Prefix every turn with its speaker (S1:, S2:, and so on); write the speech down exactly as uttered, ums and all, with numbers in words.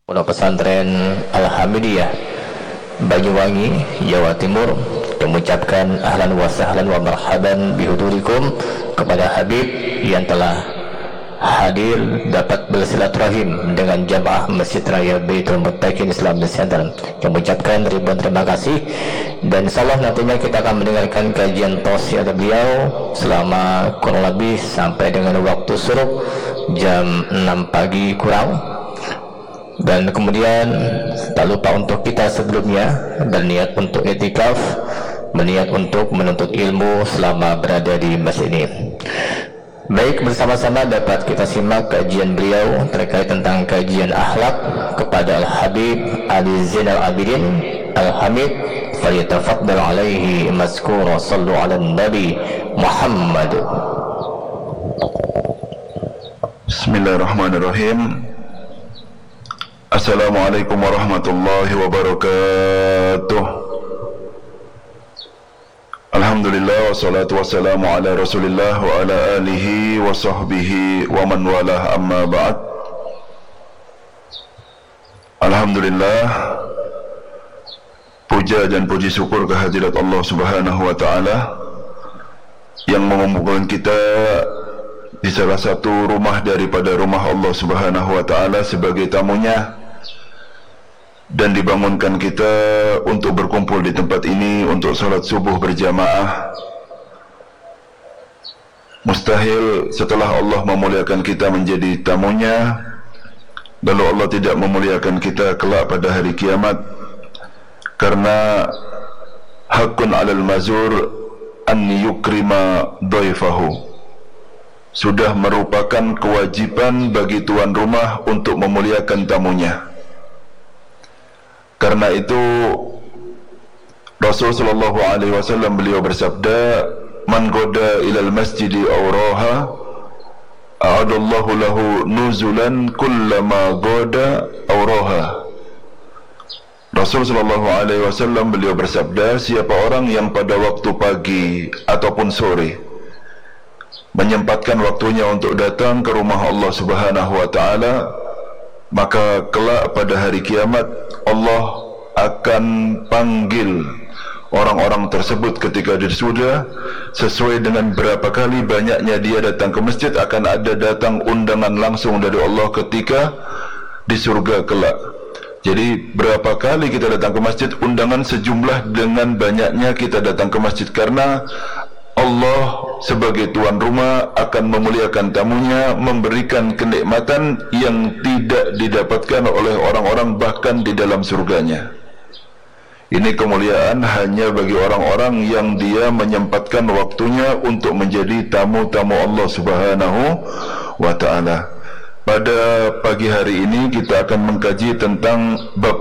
S1: Pondok Pesantren Al-Hamidiyah Banyuwangi, Jawa Timur, mengucapkan ahlan wa sahlan wa marhaban bihudurikum kepada Habib yang telah hadir dapat bersilaturahim dengan jamaah Masjid Raya Baitul Muttaqin Islamic Center. Kami mengucapkan ribuan terima kasih, dan insyaallah nantinya kita akan mendengarkan kajian tausiah beliau selama kurang lebih sampai dengan waktu suruh jam enam pagi kurang. Dan kemudian tak lupa untuk kita sebelumnya berniat untuk i'tikaf, berniat untuk menuntut ilmu selama berada di masjid ini. Baik, bersama-sama dapat kita simak kajian beliau terkait tentang kajian akhlak kepada Al-Habib Ali Zainal Abidin Al-Hamid. Falyatafaddal alaihi mazkura. Sallu ala Nabi Muhammad.
S2: Bismillahirrahmanirrahim. Assalamualaikum warahmatullahi wabarakatuh. Alhamdulillah, wassalatu wassalamu ala rasulillah wa ala alihi wa sahbihi wa man walah, amma ba'd. Alhamdulillah, puja dan puji syukur kehadirat Allah subhanahu wa ta'ala yang mengumpulkan kita di salah satu rumah daripada rumah Allah subhanahu wa ta'ala sebagai tamunya, dan dibangunkan kita untuk berkumpul di tempat ini untuk salat subuh berjamaah. Mustahil setelah Allah memuliakan kita menjadi tamunya, lalu Allah tidak memuliakan kita kelak pada hari kiamat, karena hakun alal mazur an yukrima dhaifahu. Sudah merupakan kewajiban bagi tuan rumah untuk memuliakan tamunya. Karena itu Rasul sallallahu alaihi wasallam beliau bersabda, man goda ilal masjidi awraha a'adallahu lahu nuzulan kullama goda awraha. Rasul sallallahu alaihi wasallam beliau bersabda, siapa orang yang pada waktu pagi ataupun sore menyempatkan waktunya untuk datang ke rumah Allah subhanahu wa ta'ala, maka kelak pada hari kiamat Allah akan panggil orang-orang tersebut ketika di surga sesuai dengan berapa kali banyaknya dia datang ke masjid. Akan ada datang undangan langsung dari Allah ketika di surga kelak. Jadi berapa kali kita datang ke masjid, undangan sejumlah dengan banyaknya kita datang ke masjid, karena Allah sebagai tuan rumah akan memuliakan tamunya, memberikan kenikmatan yang tidak didapatkan oleh orang-orang bahkan di dalam surganya. Ini kemuliaan hanya bagi orang-orang yang dia menyempatkan waktunya untuk menjadi tamu-tamu Allah subhanahu wa ta'ala. Pada pagi hari ini kita akan mengkaji tentang bab